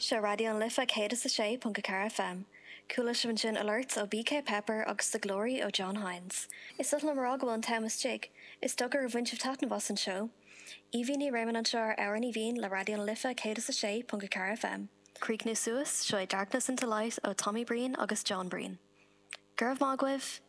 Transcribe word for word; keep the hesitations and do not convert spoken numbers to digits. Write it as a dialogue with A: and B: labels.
A: Se radio an lifa cé a sé punca car F M. Coola sin sin alerts ó B K Pepper agus The Glory ó John Hines. Is sut le maragwa an Thomas Jig. Is duggar a vinch of tatan was an show. Evie ni Raymond an Shar Aaron Evine la radio an lifa cé a sé punca car F M. Creek New Suis, show Darkness into Light ó Tommy Breen agus John Breen. Gurv Magwiv,